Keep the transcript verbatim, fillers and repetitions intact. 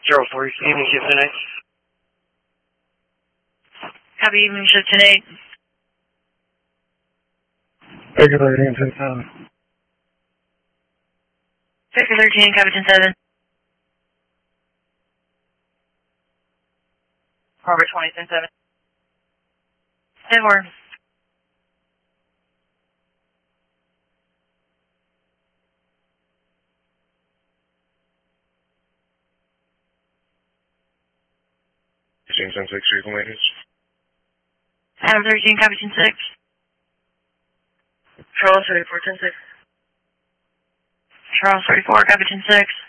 Charles three, evening shift ten eight. Copy, evening shift ten eight. Victor thirteen, ten seven. Victor thirteen, copy ten seven. Harbor twenty, ten seven. ten four. ten six, vehicle maintenance. Adam thirteen, copy ten six. Charles thirty-four, ten six. Charles thirty-four, copy ten six.